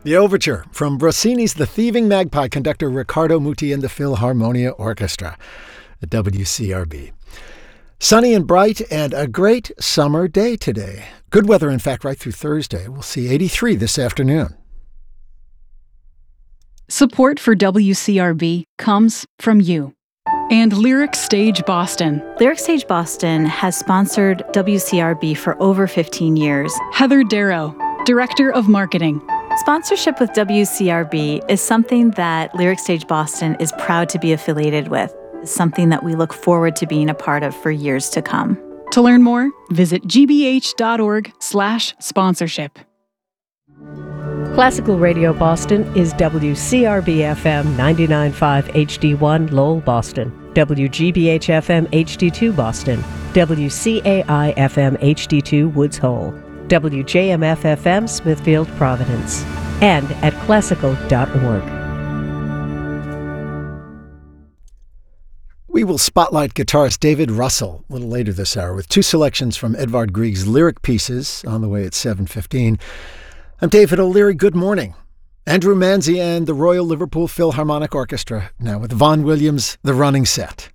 The overture from Rossini's The Thieving Magpie conductor Riccardo Muti and the Philharmonia Orchestra at WCRB. Sunny and bright and a great summer day today. Good weather, in fact, right through Thursday. We'll see 83 this afternoon. Support for WCRB comes from you and Lyric Stage Boston. Lyric Stage Boston has sponsored WCRB for over 15 years. Heather Darrow, Director of Marketing. Sponsorship with WCRB is something that Lyric Stage Boston is proud to be affiliated with. It's something that we look forward to being a part of for years to come. To learn more, visit gbh.org/sponsorship. Classical Radio Boston is WCRB-FM 99.5 HD1 Lowell, Boston, WGBH-FM HD2 Boston, WCAI-FM HD2 Woods Hole, WJMF-FM Smithfield, Providence, and at classical.org. We will spotlight guitarist David Russell a little later this hour with two selections from Edvard Grieg's lyric pieces on the way at 7:15. I'm David O'Leary. Good morning. Andrew Manzi and the Royal Liverpool Philharmonic Orchestra now with Vaughan Williams' The Running Set.